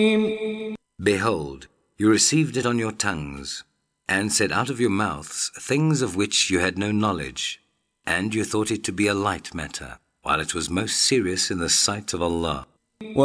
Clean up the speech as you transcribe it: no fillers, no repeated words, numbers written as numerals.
Behold, you received it on your tongues, and said out of your mouths things of which you had no knowledge, and you thought it to be a light matter, while it was most serious in the sight of Allah.